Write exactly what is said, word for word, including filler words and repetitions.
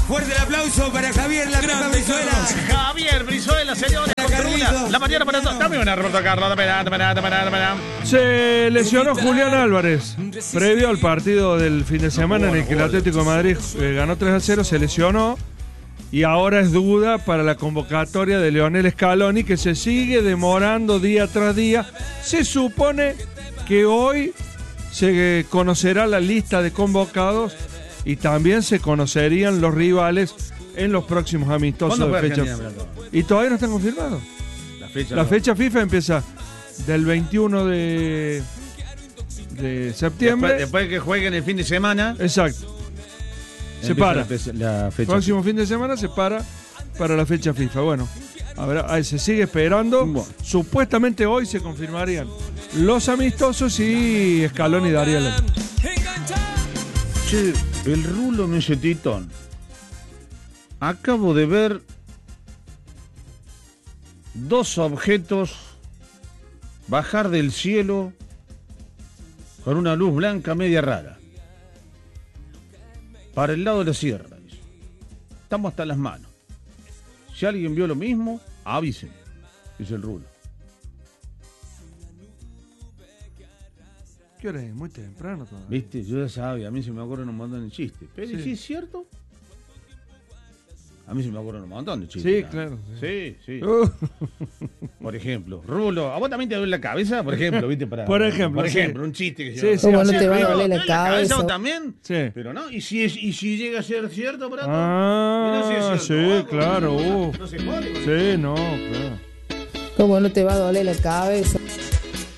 Fuerte el aplauso para Javier La Roca Brizuela. Javier Brizuela, señores, con Trula. La mañana para todos. Dame una, Roberto Carlos. Dame, dame, dame, dame, dame. Se lesionó Julián Álvarez previo al partido del fin de semana en el que el Atlético de Madrid eh, ganó tres a cero. Se lesionó y ahora es duda para la convocatoria de Lionel Scaloni, que se sigue demorando día tras día. Se supone que hoy se conocerá la lista de convocados y también se conocerían los rivales en los próximos amistosos de fecha. Y todavía no están confirmados. La fecha, la no. fecha FIFA empieza del veintiuno de, de septiembre. Después, después de que jueguen el fin de semana. Exacto. Se para. La, la fecha Próximo FIFA. fin de semana se para para la fecha FIFA. Bueno, a ver, ahí se sigue esperando. Bueno. Supuestamente hoy se confirmarían los amistosos y Scaloni daría la... Che, el rulo me dice Titón. Acabo de ver dos objetos bajar del cielo con una luz blanca media rara. Para el lado de la sierra. Dice. Estamos hasta las manos. Si alguien vio lo mismo, avisen, dice el rulo. ¿Qué hora es? Muy temprano todavía. ¿Viste? Yo ya sabía, a mí se me ocurren un montón de chistes. Pero Sí. ¿sí es cierto? A mí se me ocurren un montón de chistes. Sí, ¿no? claro. Sí, sí. Uh, Por ejemplo, Rulo, ¿a vos también te duele la cabeza? Por ejemplo, ¿viste? Para, Por ejemplo, Por sí. ejemplo, un chiste que Sí, se sí, ¿Cómo así no te va a es. doler la ¿Duele cabeza? vos también? sí. Pero no, ¿y si, es, y si llega a ser cierto, Prato? Ah, Y no, si es sí, cierto. claro. Uh. No se pone. Sí, no, claro. ¿Cómo no te va a doler la cabeza?